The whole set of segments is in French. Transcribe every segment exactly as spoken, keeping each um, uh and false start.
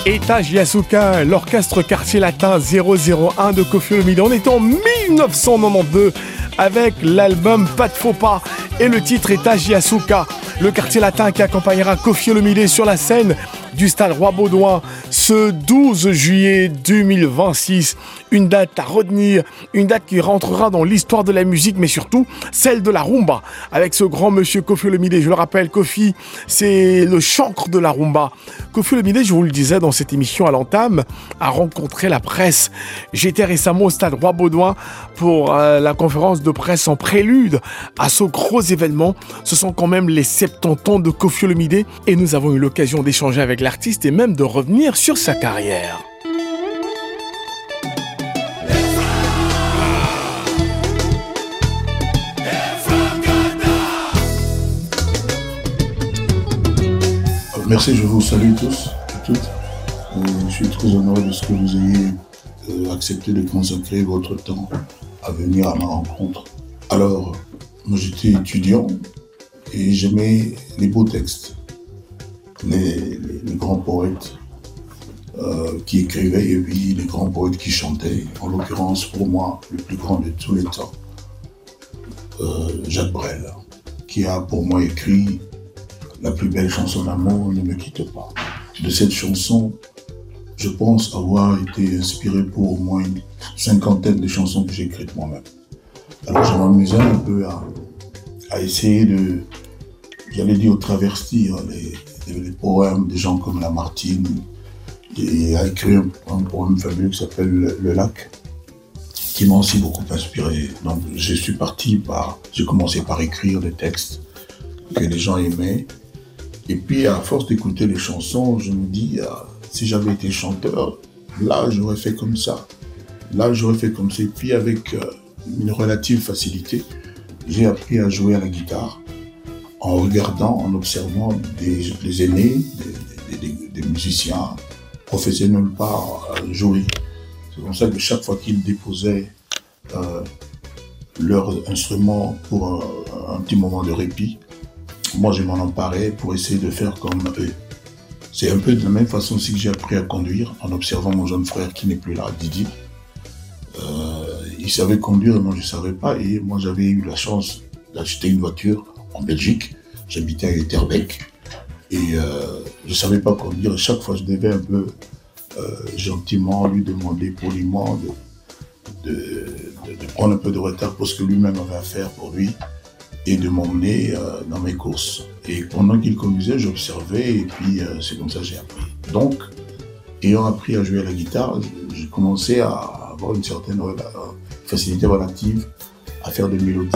Étage Yasuka, l'orchestre Quartier Latin zéro zéro un de Koffi Olomide. On est en mille neuf cent quatre-vingt-douze avec l'album Pas de faux pas et le titre Étage Yasuka. Le Quartier Latin qui accompagnera Koffi Olomide sur la scène du stade Roi-Baudouin ce douze juillet deux mille vingt-six. Une date à retenir, une date qui rentrera dans l'histoire de la musique, mais surtout celle de la rumba. Avec ce grand monsieur Koffi Olomide, je le rappelle, Koffi, c'est le chancre de la rumba. Koffi Olomide, je vous le disais dans cette émission à l'entame, a rencontré la presse. J'étais récemment au stade Roi-Baudouin pour euh, la conférence de presse en prélude à ce gros événement. Ce sont quand même les soixante-dix ans de Koffi Olomide et nous avons eu l'occasion d'échanger avec l'artiste et même de revenir sur sa carrière. Merci, je vous salue tous et toutes. Euh, je suis très honoré de ce que vous ayez euh, accepté de consacrer votre temps à venir à ma rencontre. Alors, moi j'étais étudiant et j'aimais les beaux textes, les, les, les grands poètes euh, qui écrivaient et puis les grands poètes qui chantaient. En l'occurrence, pour moi, le plus grand de tous les temps, euh, Jacques Brel, qui a pour moi écrit la plus belle chanson d'amour, Ne me quitte pas. De cette chanson, je pense avoir été inspiré pour au moins une cinquantaine de chansons que j'ai écrites moi-même. Alors je m'amusais un peu à, à essayer de, j'allais dire, travertir les, les, les poèmes des gens comme Lamartine, et à écrire un, un poème fabuleux qui s'appelle Le, Le Lac, qui m'a aussi beaucoup inspiré. Donc je suis parti par, j'ai commencé par écrire des textes que les gens aimaient. Et puis, à force d'écouter les chansons, je me dis, euh, si j'avais été chanteur, là, j'aurais fait comme ça. Là, j'aurais fait comme ça. Et puis, avec euh, une relative facilité, j'ai appris à jouer à la guitare en regardant, en observant des, des aînés, des, des, des, des musiciens professionnels par euh, jouer. C'est comme ça que chaque fois qu'ils déposaient euh, leur instrument pour un, un petit moment de répit, moi, je m'en emparais pour essayer de faire comme eux. C'est un peu de la même façon aussi que j'ai appris à conduire en observant mon jeune frère qui n'est plus là, Didier. Euh, il savait conduire et moi je ne savais pas. Et moi, j'avais eu la chance d'acheter une voiture en Belgique. J'habitais à Etterbeek et euh, je ne savais pas conduire. Et chaque fois, je devais un peu euh, gentiment lui demander poliment de, de, de, de prendre un peu de retard pour ce que lui-même avait à faire pour lui, et de m'emmener euh, dans mes courses. Et pendant qu'il conduisait, j'observais et puis euh, c'est comme ça que j'ai appris. Donc, ayant appris à jouer à la guitare, j'ai commencé à avoir une certaine facilité relative à faire des mélodies,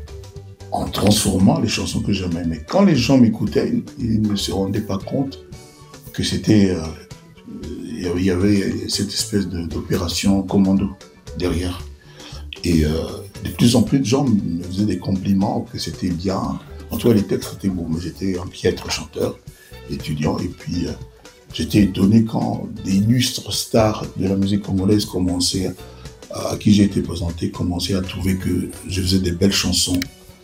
en transformant les chansons que j'aimais. Mais quand les gens m'écoutaient, ils ne se rendaient pas compte que c'était... Euh, il y avait cette espèce de, d'opération commando derrière. Et euh, de plus en plus de gens me faisaient des compliments, que c'était bien. En tout cas, les textes étaient beaux, mais j'étais un piètre chanteur, étudiant. Et puis, euh, j'étais étonné quand des illustres stars de la musique congolaise commençaient, à, à qui j'ai été présenté, commençaient à trouver que je faisais des belles chansons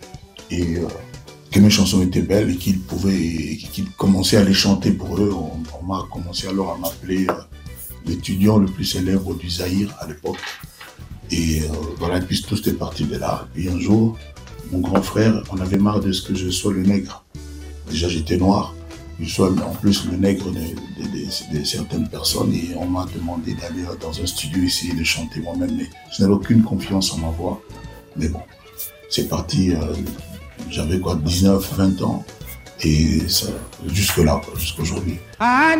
et euh, que mes chansons étaient belles et qu'ils pouvaient, qu'ils commençaient à les chanter pour eux. On, on m'a commencé alors à m'appeler euh, l'étudiant le plus célèbre du Zaïre à l'époque. Et euh, voilà, et puis tout était parti de là. Et un jour, mon grand frère, on avait marre de ce que je sois le nègre. Déjà, j'étais noir. Je sois en plus le nègre de, de, de, de certaines personnes. Et on m'a demandé d'aller dans un studio essayer de chanter moi-même. Mais je n'avais aucune confiance en ma voix. Mais bon, c'est parti. Euh, j'avais quoi, dix-neuf, vingt ans. Et ça, jusque-là, jusqu'aujourd'hui.